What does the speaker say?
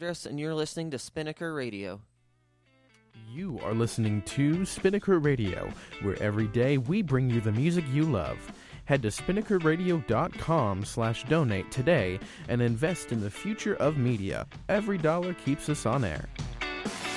Andrus, and you're listening to Spinnaker Radio. You are listening to Spinnaker Radio, where every day we bring you the music you love. Head to spinnakerradio.com/donate today and invest in the future of media. Every dollar keeps us on air.